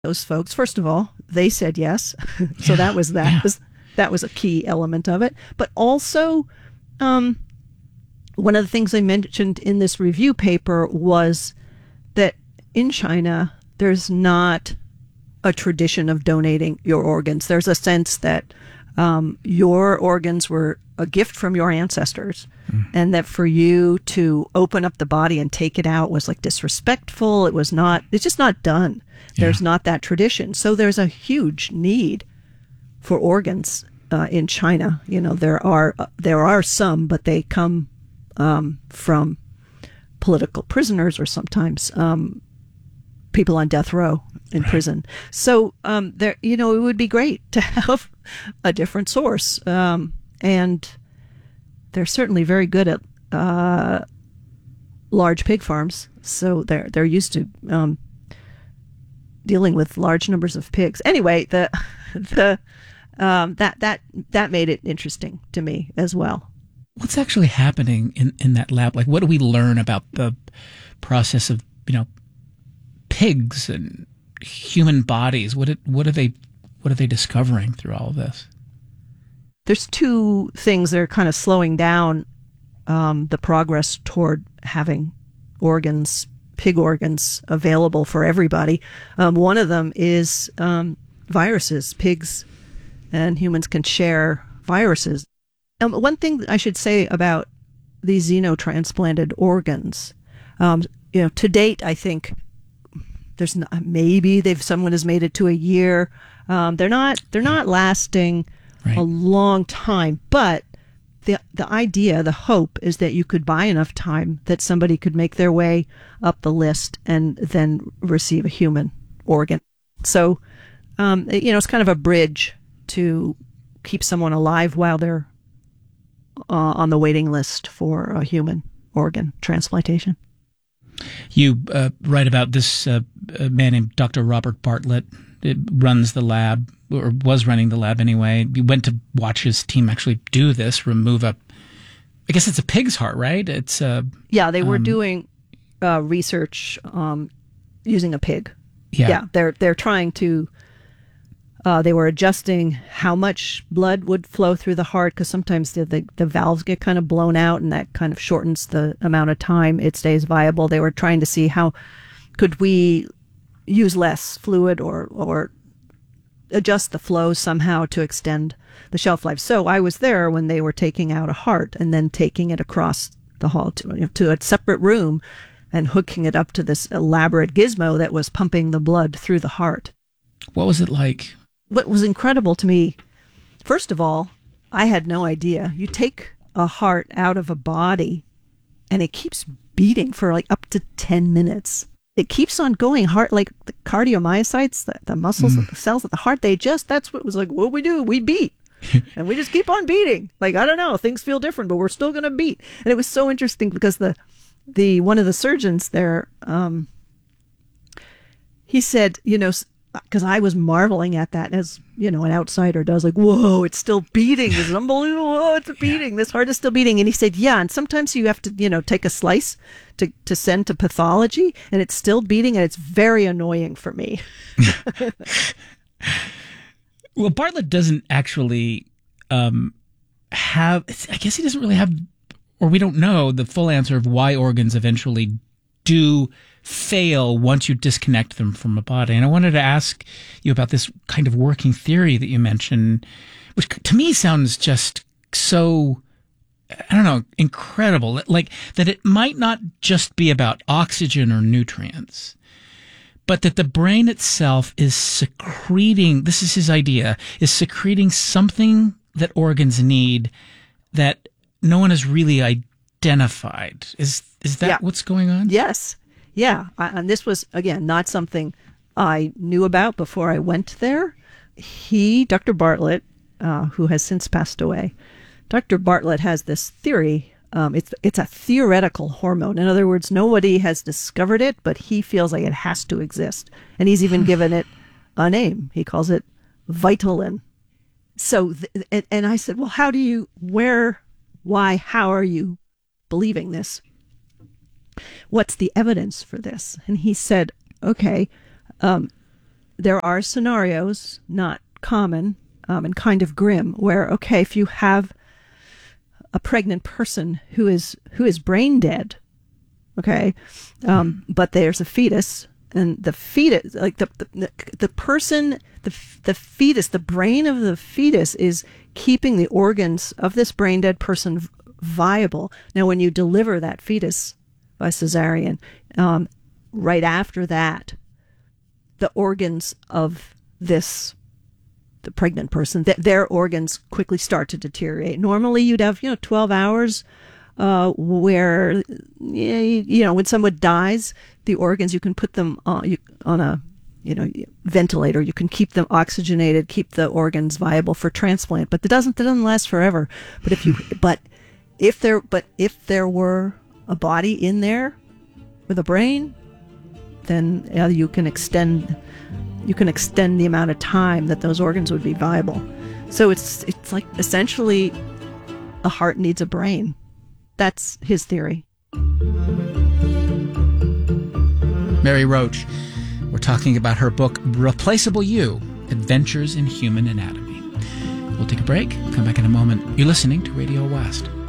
those folks, first of all, they said yes. So that was that was a key element of it. But also, one of the things I mentioned in this review paper was that in China, there's not a tradition of donating your organs. There's a sense that your organs were a gift from your ancestors, and that for you to open up the body and take it out was like disrespectful. It's just not done. There's not that tradition. So there's a huge need for organs in China. You know, there are some, but they come from political prisoners or sometimes people on death row in prison. So there, it would be great to have a different source, and they're certainly very good at large pig farms. So they're used to dealing with large numbers of pigs. Anyway, that made it interesting to me as well. What's actually happening in that lab? Like, what do we learn about the process of, pigs and human bodies? What are they discovering through all of this? There's two things that are kind of slowing down the progress toward having pig organs available for everybody. One of them is viruses. Pigs and humans can share viruses. One thing I should say about these xenotransplanted organs, to date, I think there's someone has made it to a year. They're not lasting a long time, but the idea, the hope is that you could buy enough time that somebody could make their way up the list and then receive a human organ. So, it's kind of a bridge to keep someone alive while they're on the waiting list for a human organ transplantation. You write about this man named Dr. Robert Bartlett. It runs the lab, or was running the lab anyway. You went to watch his team actually do this, remove I guess it's a pig's heart, right? It's they were doing research using a pig. Yeah, they're trying to. They were adjusting how much blood would flow through the heart, because sometimes the valves get kind of blown out, and that kind of shortens the amount of time it stays viable. They were trying to see how could we use less fluid or adjust the flow somehow to extend the shelf life. So I was there when they were taking out a heart and then taking it across the hall to a separate room and hooking it up to this elaborate gizmo that was pumping the blood through the heart. What was it like? What was incredible to me, first of all, I had no idea. You take a heart out of a body and it keeps beating for like up to 10 minutes. It keeps on going. Heart, like the cardiomyocytes, the muscles, the cells of the heart, that's what was like, what we do, we beat. And we just keep on beating. Like, I don't know, things feel different, but we're still going to beat. And it was so interesting because the one of the surgeons there, he said, because I was marveling at that as, an outsider does, like, whoa, it's still beating. This is unbelievable. Oh, it's beating. This heart is still beating. And he said, yeah, and sometimes you have to, take a slice to send to pathology, and it's still beating, and it's very annoying for me. Well, Bartlett doesn't actually have, I guess he doesn't really have, or we don't know the full answer of why organs eventually do fail once you disconnect them from a body. And I wanted to ask you about this kind of working theory that you mentioned, which to me sounds just so, I don't know, incredible. Like that it might not just be about oxygen or nutrients, but that the brain itself is secreting, this is his idea, is secreting something that organs need that no one has really identified. Is that what's going on? Yes. Yeah. And this was, again, not something I knew about before I went there. Dr. Bartlett, who has since passed away, Dr. Bartlett has this theory. It's a theoretical hormone. In other words, nobody has discovered it, but he feels like it has to exist. And he's even given it a name. He calls it Vitalin. So, and I said, well, how are you believing this? What's the evidence for this? And he said, okay, there are scenarios, not common, and kind of grim, where, okay, if you have a pregnant person who is brain dead, okay, but there's a fetus, and the fetus, like the person, the fetus, the brain of the fetus is keeping the organs of this brain dead person viable. Now, when you deliver that fetus by cesarean, right after that, the organs of the pregnant person, their organs quickly start to deteriorate. Normally, you'd have 12 hours where when someone dies, the organs, you can put them on a ventilator. You can keep them oxygenated, keep the organs viable for transplant. But it doesn't last forever. But if there were a body in there with a brain, then you can extend the amount of time that those organs would be viable. So it's like essentially a heart needs a brain. That's his theory. Mary Roach. We're talking about her book, Replaceable You, Adventures in Human Anatomy. We'll take a break. Come back in a moment. You're listening to Radio West.